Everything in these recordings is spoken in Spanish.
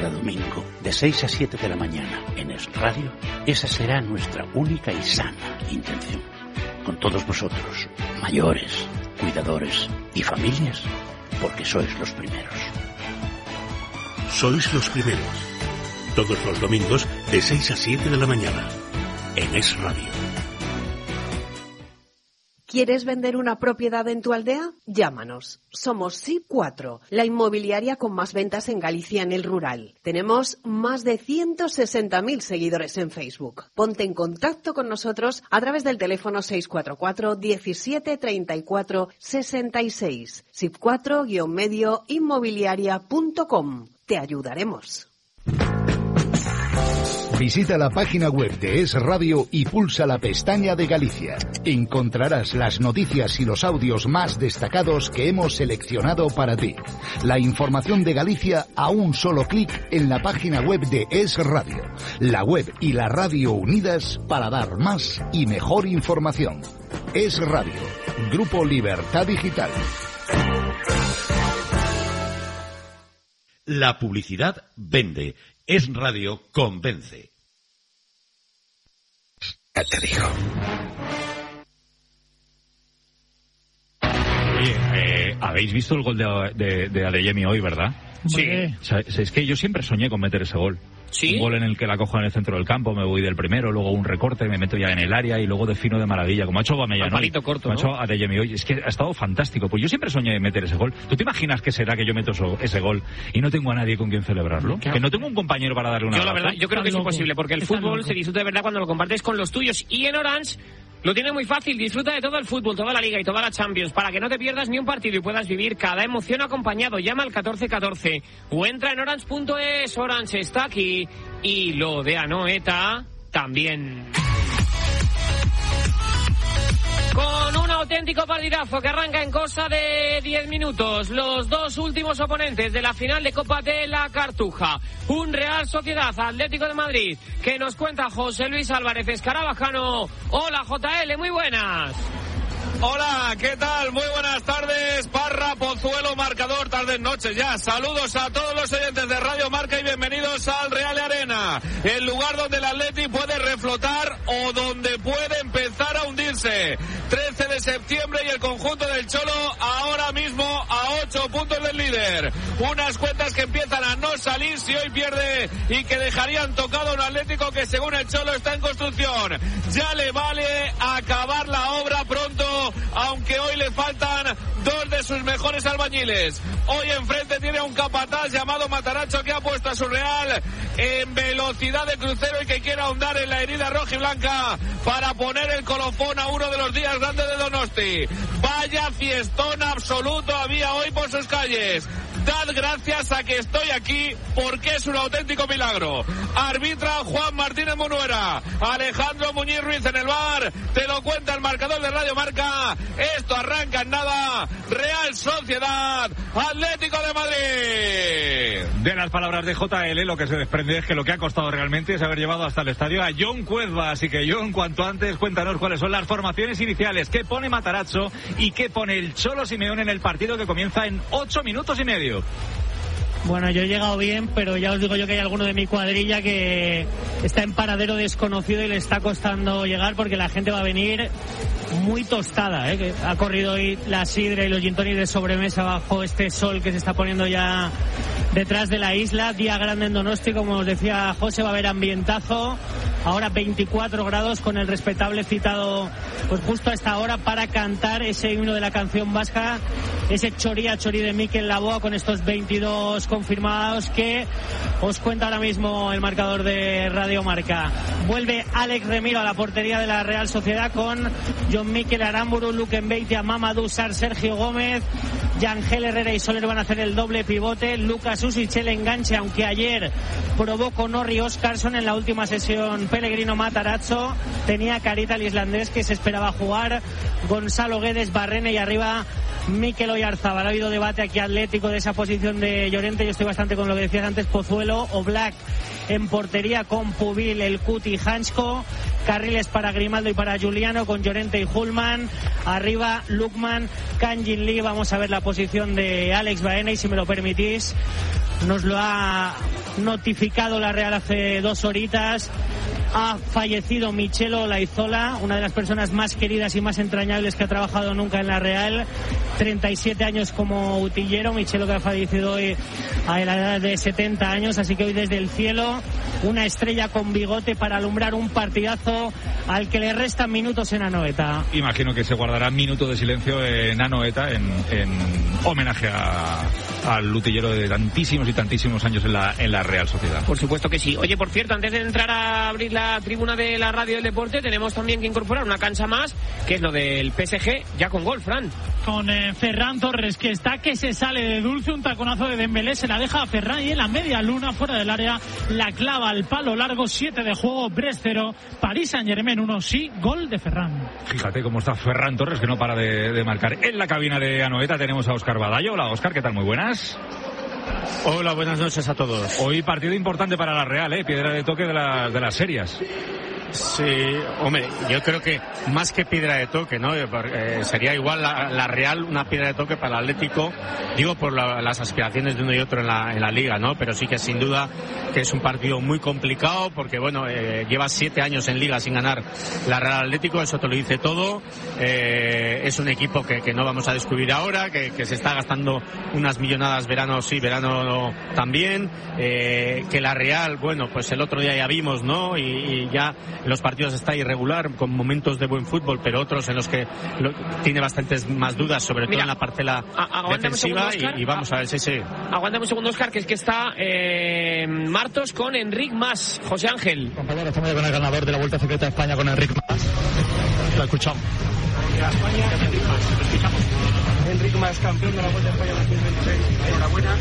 cada domingo, de 6 a 7 de la mañana, en Es Radio, esa será nuestra única y sana intención. Con todos vosotros, mayores, cuidadores y familias, porque sois los primeros. Sois los primeros. Todos los domingos, de 6 a 7 de la mañana, en Es Radio. ¿Quieres vender una propiedad en tu aldea? Llámanos. Somos SIP4, la inmobiliaria con más ventas en Galicia en el rural. Tenemos más de 160.000 seguidores en Facebook. Ponte en contacto con nosotros a través del teléfono 644 17 34 66. SIP4-medio inmobiliaria.com. Te ayudaremos. Visita la página web de Es Radio y pulsa la pestaña de Galicia. Encontrarás las noticias y los audios más destacados que hemos seleccionado para ti. La información de Galicia a un solo clic en la página web de Es Radio. La web y la radio unidas para dar más y mejor información. Es Radio, Grupo Libertad Digital. La publicidad vende. Es Radio convence. Ya te digo. Oye, habéis visto el gol de Adeyemi hoy, ¿verdad? Sí. O sea, es que yo siempre soñé con meter ese gol. ¿Sí? Un gol en el que la cojo en el centro del campo, me voy del primero, luego un recorte, me meto ya en el área y luego defino de maravilla, como ha hecho Aubameyang, ¿no? Palito corto, como ha hecho Adeyemi hoy. Es que ha estado fantástico. Pues yo siempre soñé meter ese gol. ¿Tú te imaginas qué será que yo meto ese gol y no tengo a nadie con quien celebrarlo? Claro. Que no tengo un compañero para darle una Yo la verdad, yo creo que es imposible, porque el fútbol se disfruta de verdad cuando lo compartes con los tuyos. Y en Orange lo tiene muy fácil. Disfruta de todo el fútbol, toda la Liga y toda la Champions, para que no te pierdas ni un partido y puedas vivir cada emoción acompañado. Llama al 1414 o entra en orange.es. Orange está aquí y lo de Anoeta también. Con un auténtico partidazo que arranca en cosa de 10 minutos. Los dos últimos oponentes de la final de Copa de la Cartuja. Un Real Sociedad Atlético de Madrid, que nos cuenta José Luis Álvarez Escarabajano. Hola JL, muy buenas. Hola, ¿qué tal? Muy buenas tardes, Parra, Pozuelo, marcador, tardes, noches ya. Saludos a todos los oyentes de Radio Marca y bienvenidos al Real Arena, el lugar donde el Atleti puede reflotar o donde puede empezar a hundirse. 13 de septiembre y el conjunto del Cholo ahora mismo a 8 puntos del líder. Unas cuentas que empiezan a no salir si hoy pierde y que dejarían tocado a un Atlético que según el Cholo está en construcción. Ya le vale acabar la obra pronto, aunque hoy le faltan dos de sus mejores albañiles. Hoy enfrente tiene a un capataz llamado Matarazzo que ha puesto a su Real en velocidad de crucero y que quiere ahondar en la herida roja y blanca para poner el colofón a uno de los días grandes de Donosti. Vaya fiestón absoluto había hoy por sus calles. Dad gracias a que estoy aquí porque es un auténtico milagro. Arbitra Juan Martínez Munuera, Alejandro Muñiz Ruiz en el bar. Te lo cuenta el marcador de Radio Marca. Esto arranca en nada. Real Sociedad Atlético de Madrid. De las palabras de JL, lo que se desprende es que lo que ha costado realmente es haber llevado hasta el estadio a Jon Cuezba. Así que Jon, cuanto antes, cuéntanos cuáles son las formaciones iniciales, qué pone Matarazzo y qué pone el Cholo Simeone en el partido que comienza en 8 minutos y medio. Bueno, yo he llegado bien, pero ya os digo yo que hay alguno de mi cuadrilla que está en paradero desconocido y le está costando llegar porque la gente va a venir muy tostada, que ha corrido hoy la sidra y los gin tonics de sobremesa bajo este sol que se está poniendo ya detrás de la isla. Día grande en Donosti, como os decía José, va a haber ambientazo. Ahora 24 grados con el respetable citado pues justo a esta hora para cantar ese himno de la canción vasca, ese choría chorí de Mikel Laboa, con estos 22 confirmados que os cuenta ahora mismo el marcador de Radio Marca. Vuelve Alex Remiro a la portería de la Real Sociedad con John Mikel Aramburu, Luke Mbeitia, Mamadou Sarr, Sergio Gómez, Yangel Herrera y Soler van a hacer el doble pivote. Lucas Usic el enganche, aunque ayer probó con Norri Oscarsson en la última sesión. Pellegrino Matarazzo tenía carita el islandés que se esperaba jugar. Gonzalo Guedes, Barrene y arriba Mikel Oyarzabal. Ha habido debate aquí atlético de esa posición de Llorente. Yo estoy bastante con lo que decías antes, Pozuelo. Oblak en portería con Pubil, El Cuti y Hansko. Carriles para Grimaldo y para Juliano con Llorente y Hulman. Arriba Lukman, Kangin Lee. Vamos a ver la posición de Alex Baena y si me lo permitís, nos lo ha notificado la Real hace 2 horitas. Ha fallecido Michelo Laizola, una de las personas más queridas y más entrañables que ha trabajado nunca en la Real. 37 años como utillero. Michelo, que ha fallecido hoy a la edad de 70 años. Así que hoy desde el cielo, una estrella con bigote para alumbrar un partidazo al que le restan minutos en Anoeta. Imagino que se guardará minuto de silencio en Anoeta en homenaje al utillero de tantísimos y tantísimos años en la Real Sociedad. Por supuesto que sí. Oye, por cierto, antes de entrar a abrir la tribuna de la radio del deporte, tenemos también que incorporar una cancha más, que es lo del PSG, ya con gol, Fran. Con Ferran Torres, que se sale de dulce, un taconazo de Dembélé, se la deja a Ferran y en la media luna, fuera del área, la clava al palo largo. 7 de juego, Brest 0, Paris Saint-Germain 1, sí, gol de Ferran. Fíjate cómo está Ferran Torres, que no para de marcar. En la cabina de Anoeta tenemos a Óscar Badallo. Hola, Óscar, ¿qué tal? Muy buenas. Hola, buenas noches a todos. Hoy partido importante para la Real, piedra de toque de las serias. Sí, hombre, yo creo que más que piedra de toque, ¿no? Sería igual la Real una piedra de toque para el Atlético, digo por las aspiraciones de uno y otro en la Liga, ¿no? Pero sí que sin duda que es un partido muy complicado porque, bueno, lleva 7 años en Liga sin ganar la Real Atlético, eso te lo dice todo. Es un equipo que no vamos a descubrir ahora, que se está gastando unas millonadas verano sí, verano no, también, que la Real, bueno, pues el otro día ya vimos, ¿no? Y ya los partidos está irregular, con momentos de buen fútbol, pero otros en los que tiene bastantes más dudas, sobre todo en la parcela defensiva, y vamos a ver, sí. Aguántame un segundo, Óscar, que es que está Martos con Enric Mas. José Ángel. Compañero, estamos ya con el ganador de la Vuelta Ciclista de España, con Enric Mas. Lo escuchamos. Enric Mas, campeón de la Vuelta a España 2026. Enhorabuena.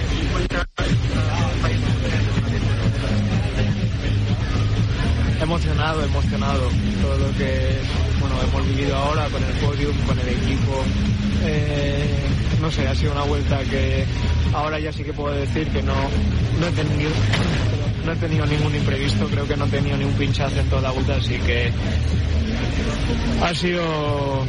Emocionado. Todo lo que hemos vivido ahora con el podium, con el equipo. No sé, ha sido una vuelta que ahora ya sí que puedo decir que no he tenido ningún imprevisto. Creo que no he tenido ni un pinchazo en toda la vuelta, así que ha sido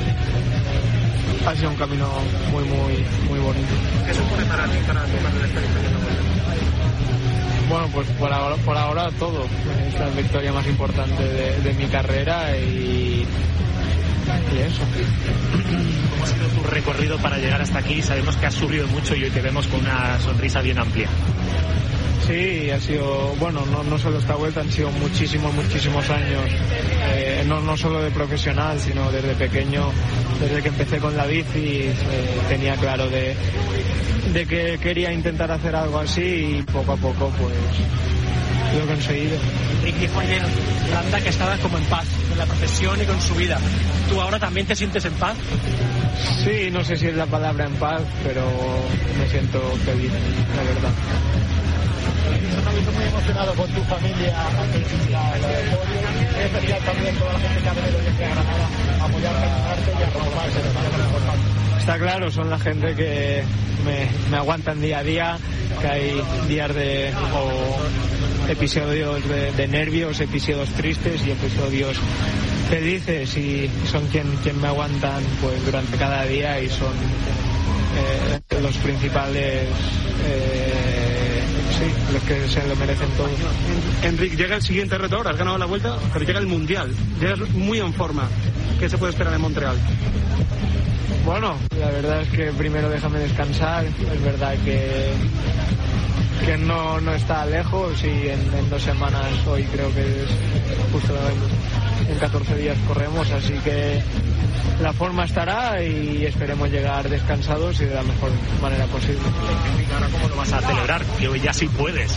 un camino muy bonito. ¿Qué supone para ti, para la experiencia de la vuelta? Bueno, pues por ahora todo. Es la victoria más importante de mi carrera y eso. ¿Cómo ha sido tu recorrido para llegar hasta aquí? Sabemos que has sufrido mucho y hoy te vemos con una sonrisa bien amplia. Sí, ha sido, bueno, no solo esta vuelta, han sido muchísimos años, no solo de profesional, sino desde pequeño, desde que empecé con la bici, tenía claro de que quería intentar hacer algo así y poco a poco pues lo he conseguido. Enric dijo ayer Landa que estaba como en paz con la profesión y con su vida. ¿Tú ahora también te sientes en paz? Sí, no sé si es la palabra en paz, pero me siento feliz, la verdad. Yo también estoy muy emocionado con tu familia, es especial también toda la gente que ha venido desde Granada a apoyar a arte y a reformarse. Está claro, son la gente que me aguantan día a día, que hay días o episodios de nervios, episodios tristes y episodios felices, y son quien me aguantan pues durante cada día y son los principales, sí, los que se lo merecen todo. Enric, llega el siguiente reto ahora, has ganado la vuelta, pero llega el Mundial, llegas muy en forma. ¿Qué se puede esperar en Montreal? Bueno, la verdad es que primero déjame descansar. Es verdad que no está lejos y en 2 semanas, hoy creo que es justo en 14 días corremos, así que la forma estará y esperemos llegar descansados y de la mejor manera posible. ¿Ahora cómo lo vas a celebrar? Que hoy ya sí puedes.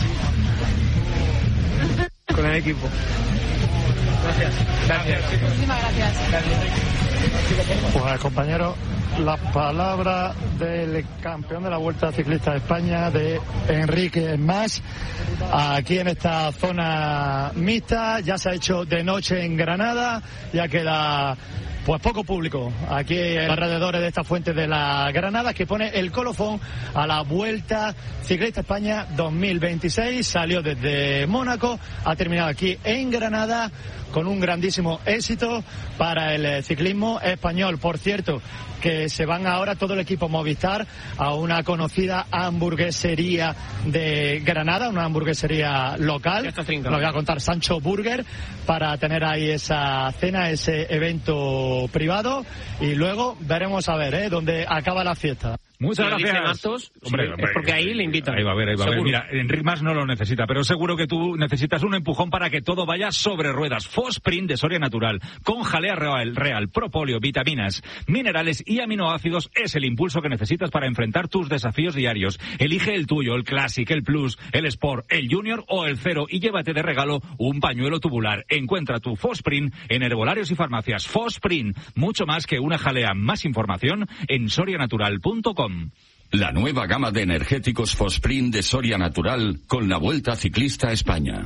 Con el equipo. Gracias. Muchísimas gracias. Pues compañeros, las palabras del campeón de la Vuelta Ciclista de España, de Enric Mas, aquí en esta zona mixta. Ya se ha hecho de noche en Granada, ya queda pues poco público aquí alrededor de esta fuente de la Granada, que pone el colofón a la Vuelta Ciclista España 2026. Salió desde Mónaco, ha terminado aquí en Granada con un grandísimo éxito para el ciclismo español. Por cierto, que se van ahora todo el equipo Movistar a una conocida hamburguesería de Granada, una hamburguesería local, lo voy a contar, Sancho Burger, para tener ahí esa cena, ese evento privado, y luego veremos a ver dónde acaba la fiesta. Muchas gracias. Actos, hombre, es porque ahí le invitan. Ahí va a ver. Mira, Enric Mas no lo necesita, pero seguro que tú necesitas un empujón para que todo vaya sobre ruedas. Fosprint de Soria Natural, con jalea real, propóleo, vitaminas, minerales y aminoácidos, es el impulso que necesitas para enfrentar tus desafíos diarios. Elige el tuyo, el Classic, el Plus, el Sport, el Junior o el Cero, y llévate de regalo un pañuelo tubular. Encuentra tu Fosprint en herbolarios y farmacias. Fosprint, mucho más que una jalea. Más información en sorianatural.com. La nueva gama de energéticos Fosprint de Soria Natural con la Vuelta Ciclista a España.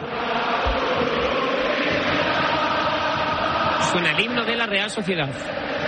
Suena el himno de la Real Sociedad.